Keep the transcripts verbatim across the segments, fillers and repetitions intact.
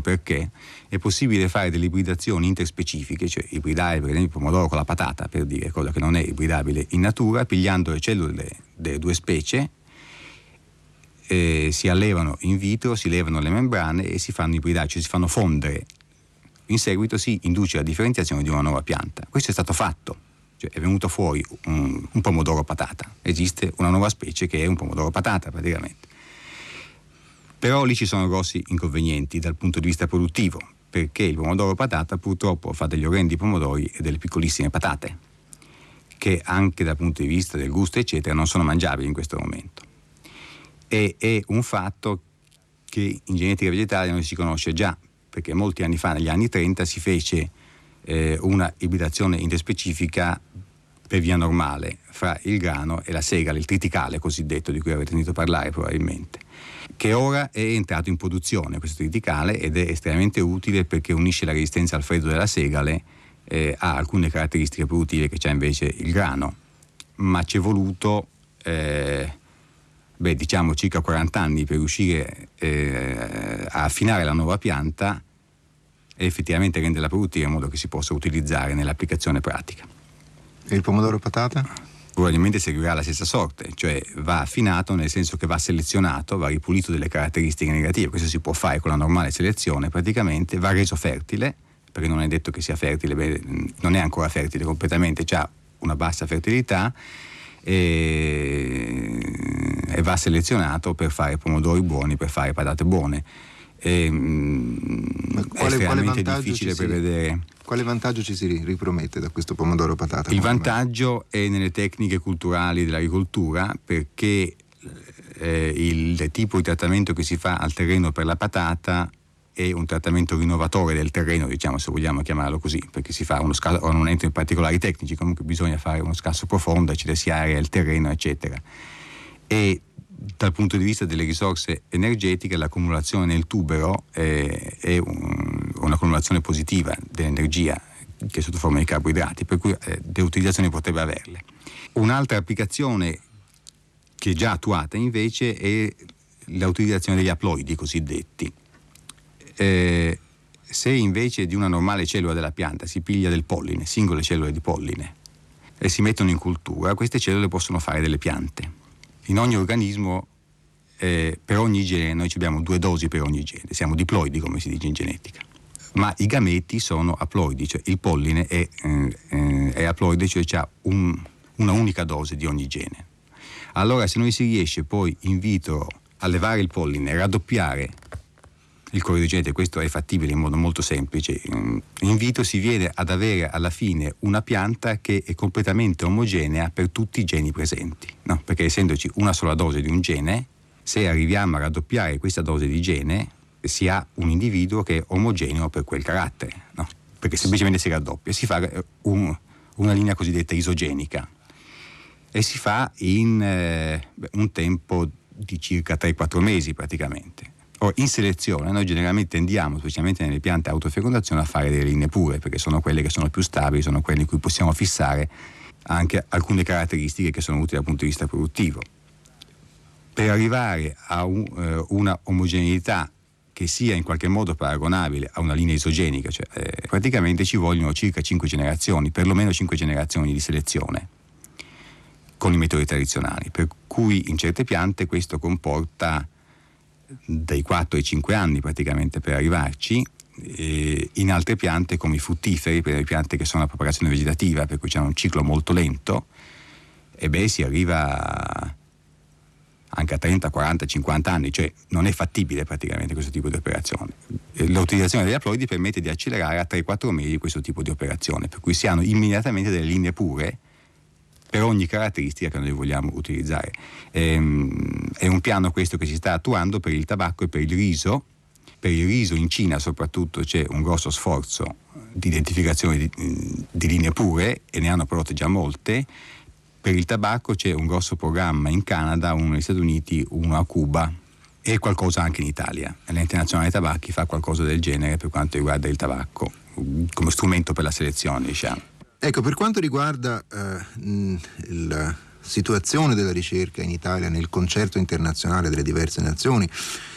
perché è possibile fare delle ibridazioni interspecifiche, cioè ibridare per esempio il pomodoro con la patata, per dire, cosa che non è ibridabile in natura, pigliando le cellule delle due specie, eh, si allevano in vitro, si levano le membrane e si fanno ibridare, cioè si fanno fondere. In seguito si induce la differenziazione di una nuova pianta. Questo è stato fatto, cioè è venuto fuori un, un pomodoro patata, esiste una nuova specie che è un pomodoro patata praticamente. Però lì ci sono grossi inconvenienti dal punto di vista produttivo, perché il pomodoro patata purtroppo fa degli orrendi pomodori e delle piccolissime patate, che anche dal punto di vista del gusto eccetera non sono mangiabili in questo momento. E è un fatto che in genetica vegetale non si conosce già, perché molti anni fa, negli anni trenta, si fece eh, una ibridazione interspecifica per via normale fra il grano e la segale, il triticale cosiddetto, di cui avete sentito parlare probabilmente, che ora è entrato in produzione questo triticale ed è estremamente utile perché unisce la resistenza al freddo della segale eh, a alcune caratteristiche produttive che c'ha invece il grano, ma ci è voluto eh, beh, diciamo circa quaranta anni per riuscire eh, a affinare la nuova pianta e effettivamente renderla produttiva in modo che si possa utilizzare nell'applicazione pratica. E il pomodoro patata? Probabilmente seguirà la stessa sorte, cioè va affinato nel senso che va selezionato, va ripulito delle caratteristiche negative, questo si può fare con la normale selezione praticamente, va reso fertile, perché non è detto che sia fertile, beh, non è ancora fertile completamente, ha una bassa fertilità e, e va selezionato per fare pomodori buoni, per fare patate buone. E, Ma è quale, estremamente quale difficile si, prevedere. Quale vantaggio ci si ripromette da questo pomodoro patata? Il vantaggio è nelle tecniche culturali dell'agricoltura, perché eh, il tipo di trattamento che si fa al terreno per la patata è un trattamento rinnovatore del terreno, diciamo, se vogliamo chiamarlo così, perché si fa uno scasso, ora non entro in particolari tecnici, comunque bisogna fare uno scasso profondo, eccetera, si area il terreno, eccetera. E dal punto di vista delle risorse energetiche l'accumulazione nel tubero è, è un, un'accumulazione positiva dell'energia che è sotto forma di carboidrati, per cui eh, delle utilizzazioni potrebbe averle. Un'altra applicazione che è già attuata invece è l'utilizzazione degli aploidi cosiddetti. Eh, se invece di una normale cellula della pianta si piglia del polline, singole cellule di polline, e si mettono in cultura, queste cellule possono fare delle piante. In ogni organismo, eh, per ogni gene, noi abbiamo due dosi per ogni gene, siamo diploidi come si dice in genetica, ma i gameti sono aploidi, cioè il polline è, eh, è aploide, cioè ha un, una unica dose di ogni gene. Allora se noi si riesce poi in vitro a levare il polline e raddoppiare il corriggente, questo è fattibile in modo molto semplice, in vitro si viene ad avere alla fine una pianta che è completamente omogenea per tutti i geni presenti, no? Perché essendoci una sola dose di un gene, se arriviamo a raddoppiare questa dose di gene si ha un individuo che è omogeneo per quel carattere, no? Perché semplicemente si raddoppia, si fa un, una linea cosiddetta isogenica e si fa in eh, un tempo di circa tre quattro mesi praticamente. Or, in selezione noi generalmente tendiamo, specialmente nelle piante a autofecondazione, a fare delle linee pure, perché sono quelle che sono più stabili, sono quelle in cui possiamo fissare anche alcune caratteristiche che sono utili dal punto di vista produttivo. Per arrivare a un, eh, una omogeneità che sia in qualche modo paragonabile a una linea isogenica, cioè eh, praticamente ci vogliono circa cinque generazioni, perlomeno cinque generazioni di selezione con i metodi tradizionali, per cui in certe piante questo comporta dai quattro ai cinque anni praticamente per arrivarci, e in altre piante come i fruttiferi, per le piante che sono a propagazione vegetativa, per cui c'è un ciclo molto lento, e beh si arriva anche a trenta, quaranta, cinquanta anni, cioè non è fattibile praticamente questo tipo di operazione. L'utilizzazione degli aploidi permette di accelerare a tre quattro mesi questo tipo di operazione, per cui si hanno immediatamente delle linee pure per ogni caratteristica che noi vogliamo utilizzare. Ehm, è un piano questo che si sta attuando per il tabacco e per il riso. Per il riso in Cina soprattutto c'è un grosso sforzo di identificazione di, di linee pure, e ne hanno prodotte già molte. Per il tabacco c'è un grosso programma in Canada, uno negli Stati Uniti, uno a Cuba e qualcosa anche in Italia. L'Ente Nazionale dei Tabacchi fa qualcosa del genere per quanto riguarda il tabacco, come strumento per la selezione, diciamo. Ecco, per quanto riguarda eh, la situazione della ricerca in Italia nel concerto internazionale delle diverse nazioni,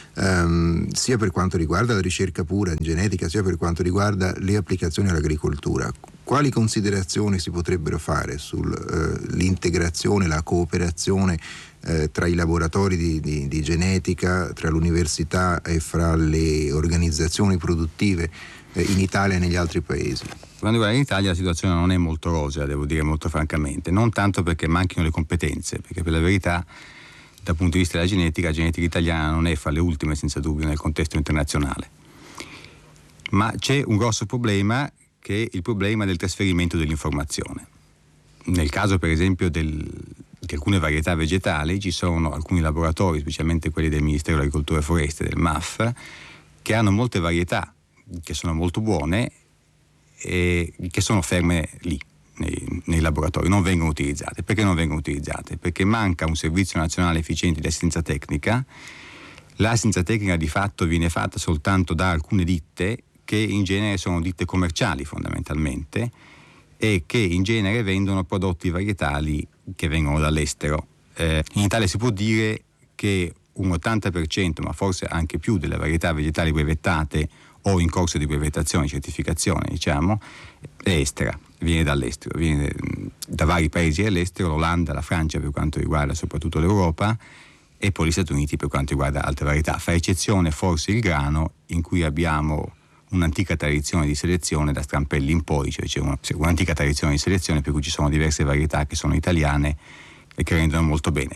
ehm, sia per quanto riguarda la ricerca pura in genetica, sia per quanto riguarda le applicazioni all'agricoltura. Quali considerazioni si potrebbero fare sull'integrazione, eh, la cooperazione eh, tra i laboratori di, di, di genetica, tra l'università e fra le organizzazioni produttive eh, in Italia e negli altri paesi? Quando riguarda l'Italia la situazione non è molto rosea, devo dire molto francamente, non tanto perché manchino le competenze, perché per la verità dal punto di vista della genetica, la genetica italiana non è fra le ultime senza dubbio nel contesto internazionale. Ma c'è un grosso problema che è il problema del trasferimento dell'informazione. Nel caso per esempio del, di alcune varietà vegetali ci sono alcuni laboratori, specialmente quelli del Ministero dell'Agricoltura e Foreste, del M A F, che hanno molte varietà che sono molto buone e che sono ferme lì nei, nei laboratori, non vengono utilizzate. Perché non vengono utilizzate? Perché manca un servizio nazionale efficiente di assistenza tecnica. L'assistenza tecnica di fatto viene fatta soltanto da alcune ditte che in genere sono ditte commerciali fondamentalmente e che in genere vendono prodotti varietali che vengono dall'estero. Eh, in Italia si può dire che un ottanta per cento, ma forse anche più, delle varietà vegetali brevettate o in corso di brevettazione, certificazione, diciamo, è estera, viene dall'estero, viene da vari paesi all'estero, l'Olanda, la Francia per quanto riguarda soprattutto l'Europa e poi gli Stati Uniti per quanto riguarda altre varietà, fa eccezione forse il grano, in cui abbiamo un'antica tradizione di selezione da Strampelli in poi, cioè c'è una, un'antica tradizione di selezione per cui ci sono diverse varietà che sono italiane e che rendono molto bene.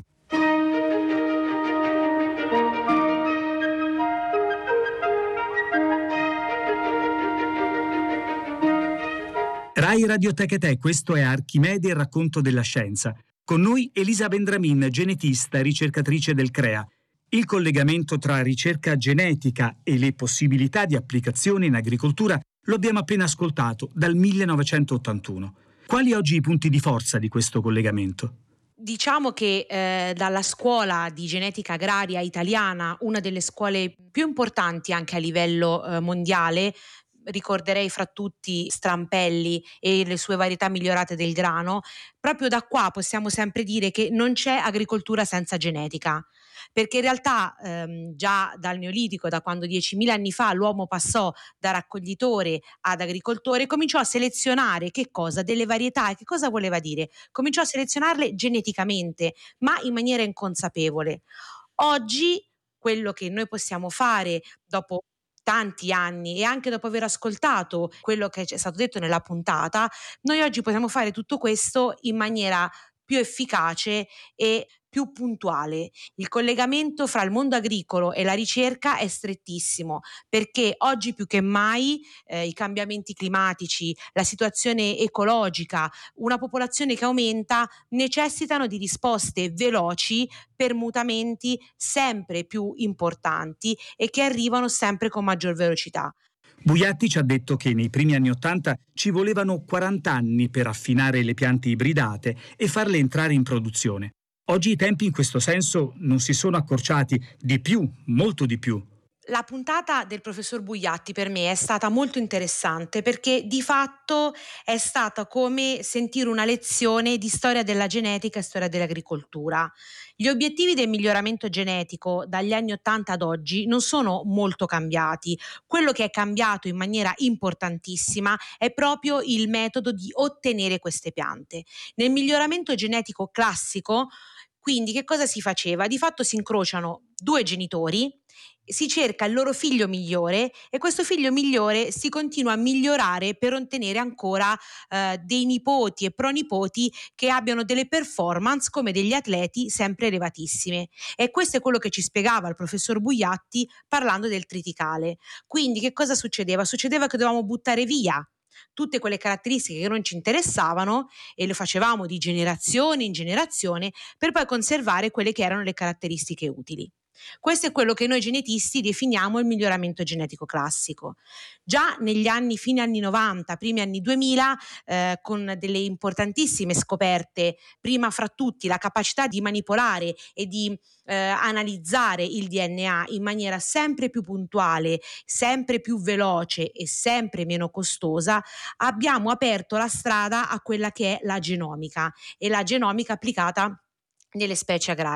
Rai Radioteca Te, questo è Archimede, il racconto della scienza. Con noi Elisa Vendramin, genetista e ricercatrice del CREA. Il collegamento tra ricerca genetica e le possibilità di applicazione in agricoltura lo abbiamo appena ascoltato dal millenovecentottantuno. Quali oggi i punti di forza di questo collegamento? Diciamo che eh, dalla scuola di genetica agraria italiana, una delle scuole più importanti anche a livello eh, mondiale, ricorderei fra tutti Strampelli e le sue varietà migliorate del grano, proprio da qua possiamo sempre dire che non c'è agricoltura senza genetica. Perché in realtà ehm, già dal Neolitico, da quando diecimila anni fa l'uomo passò da raccoglitore ad agricoltore, cominciò a selezionare che cosa? Delle varietà. E che cosa voleva dire? Cominciò a selezionarle geneticamente, ma in maniera inconsapevole. Oggi quello che noi possiamo fare dopo tanti anni e anche dopo aver ascoltato quello che è stato detto nella puntata, noi oggi possiamo fare tutto questo in maniera più efficace e più puntuale. Il collegamento fra il mondo agricolo e la ricerca è strettissimo, perché oggi più che mai eh, i cambiamenti climatici, la situazione ecologica, una popolazione che aumenta necessitano di risposte veloci per mutamenti sempre più importanti e che arrivano sempre con maggior velocità. Buiatti ci ha detto che nei primi anni Ottanta ci volevano quaranta anni per affinare le piante ibridate e farle entrare in produzione. Oggi i tempi in questo senso non si sono accorciati, di più, molto di più. La puntata del professor Buiatti per me è stata molto interessante perché di fatto è stata come sentire una lezione di storia della genetica e storia dell'agricoltura. Gli obiettivi del miglioramento genetico dagli anni ottanta ad oggi non sono molto cambiati. Quello che è cambiato in maniera importantissima è proprio il metodo di ottenere queste piante. Nel miglioramento genetico classico, quindi che cosa si faceva? Di fatto si incrociano due genitori, si cerca il loro figlio migliore e questo figlio migliore si continua a migliorare per ottenere ancora eh, dei nipoti e pronipoti che abbiano delle performance come degli atleti sempre elevatissime. E questo è quello che ci spiegava il professor Buiatti parlando del triticale. Quindi che cosa succedeva? Succedeva che dovevamo buttare via tutte quelle caratteristiche che non ci interessavano e lo facevamo di generazione in generazione per poi conservare quelle che erano le caratteristiche utili. Questo è quello che noi genetisti definiamo il miglioramento genetico classico. Già negli anni, fine anni novanta, primi anni duemila, eh, con delle importantissime scoperte, prima fra tutti la capacità di manipolare e di eh, analizzare il D N A in maniera sempre più puntuale, sempre più veloce e sempre meno costosa, abbiamo aperto la strada a quella che è la genomica e la genomica applicata nelle specie agrarie.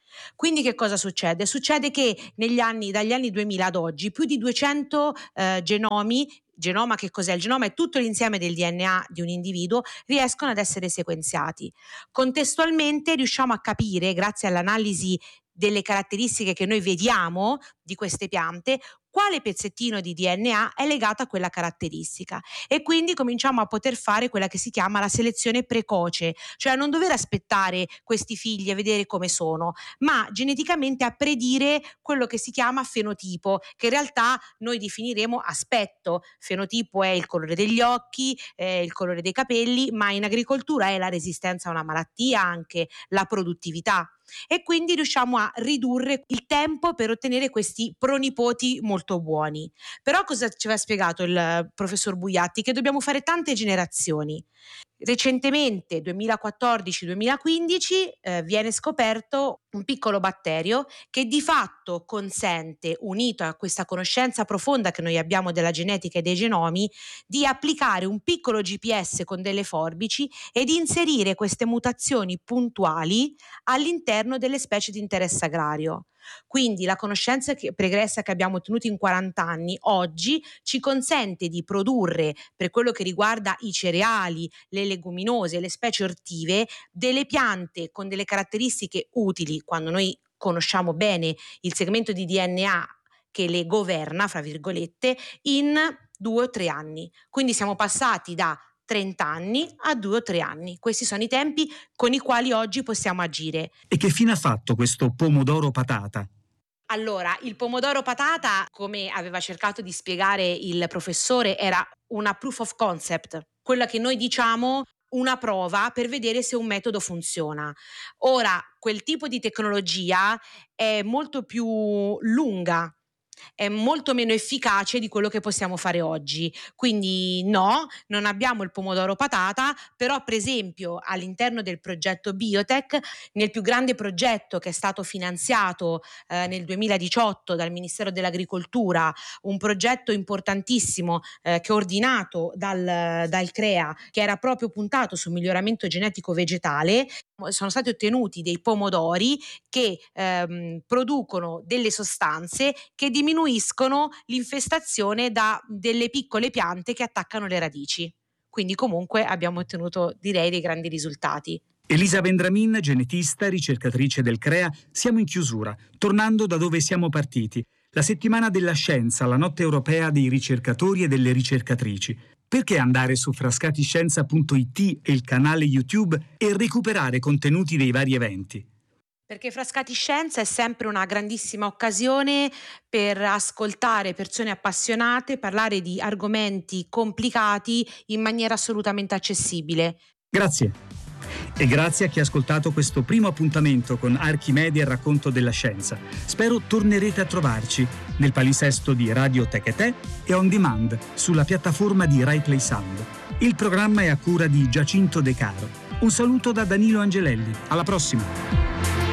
Quindi che cosa succede? Succede che negli anni, dagli anni duemila ad oggi, più di duecento eh, genomi, genoma che cos'è? Il genoma è tutto l'insieme del D N A di un individuo, riescono ad essere sequenziati. Contestualmente riusciamo a capire, grazie all'analisi delle caratteristiche che noi vediamo di queste piante, quale pezzettino di D N A è legato a quella caratteristica, e quindi cominciamo a poter fare quella che si chiama la selezione precoce, cioè non dover aspettare questi figli e vedere come sono, ma geneticamente a predire quello che si chiama fenotipo, che in realtà noi definiremo aspetto. Fenotipo è il colore degli occhi, è il colore dei capelli, ma in agricoltura è la resistenza a una malattia, anche la produttività. E quindi riusciamo a ridurre il tempo per ottenere questi pronipoti molto buoni. Però cosa ci aveva spiegato il professor Buiatti? Che dobbiamo fare tante generazioni. Recentemente, duemilaquattordici duemilaquindici, eh, viene scoperto un piccolo batterio che di fatto consente, unito a questa conoscenza profonda che noi abbiamo della genetica e dei genomi, di applicare un piccolo G P S con delle forbici e di inserire queste mutazioni puntuali all'interno delle specie di interesse agrario. Quindi la conoscenza che, pregressa che abbiamo ottenuto in quaranta anni, oggi ci consente di produrre, per quello che riguarda i cereali, le leguminose, le specie ortive, delle piante con delle caratteristiche utili, quando noi conosciamo bene il segmento di D N A che le governa, fra virgolette, in due o tre anni. Quindi siamo passati da trenta anni a due o tre anni. Questi sono i tempi con i quali oggi possiamo agire. E che fine ha fatto questo pomodoro patata? Allora, il pomodoro patata, come aveva cercato di spiegare il professore, era una proof of concept, quella che noi diciamo una prova per vedere se un metodo funziona. Ora, quel tipo di tecnologia è molto più lunga, è molto meno efficace di quello che possiamo fare oggi. Quindi no, non abbiamo il pomodoro patata, però per esempio all'interno del progetto Biotech, nel più grande progetto che è stato finanziato eh, nel duemiladiciotto dal Ministero dell'Agricoltura, un progetto importantissimo eh, che è ordinato dal, dal CREA, che era proprio puntato sul miglioramento genetico vegetale, sono stati ottenuti dei pomodori che ehm, producono delle sostanze che diminuiscono l'infestazione da delle piccole piante che attaccano le radici. Quindi comunque abbiamo ottenuto, direi, dei grandi risultati. Elisa Vendramin, genetista, ricercatrice del CREA, siamo in chiusura, tornando da dove siamo partiti. La settimana della scienza, la notte europea dei ricercatori e delle ricercatrici. Perché andare su frascatiscienza punto it e il canale YouTube e recuperare contenuti dei vari eventi? Perché Frascati Scienza è sempre una grandissima occasione per ascoltare persone appassionate, parlare di argomenti complicati in maniera assolutamente accessibile. Grazie. E grazie a chi ha ascoltato questo primo appuntamento con Archimedia e il racconto della scienza. Spero tornerete a trovarci nel palinsesto di Radio Tecate e on demand sulla piattaforma di Rai Play Sound. Il programma è a cura di Giacinto De Caro. Un saluto da Danilo Angelelli. Alla prossima!